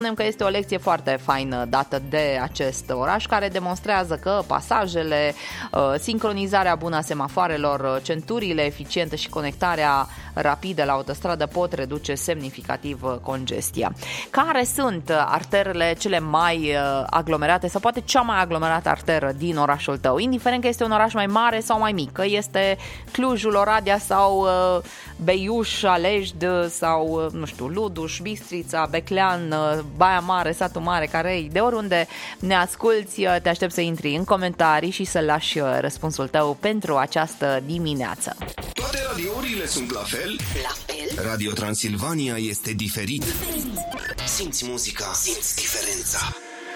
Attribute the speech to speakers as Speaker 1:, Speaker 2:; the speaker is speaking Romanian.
Speaker 1: Că este o lecție foarte faină dată de acest oraș, care demonstrează că pasajele, sincronizarea bună a semafoarelor, centurile eficiente și conectarea rapidă la autostradă pot reduce semnificativ congestia. Care sunt arterele cele mai aglomerate sau poate cea mai aglomerată arteră din orașul tău, indiferent că este un oraș mai mare sau mai mic, că este Clujul, Oradea sau Beiuș, Alejd sau, nu știu, Luduș, Bistrița, Beclean, Baia Mare, Satul Mare, Carei, de oriunde ne asculți, te aștept să intri în comentarii și să lași răspunsul tău pentru această dimineață.
Speaker 2: Toate radiourile sunt la fel?
Speaker 3: La fel?
Speaker 2: Radio Transilvania este diferit. Simți muzica, simți diferența.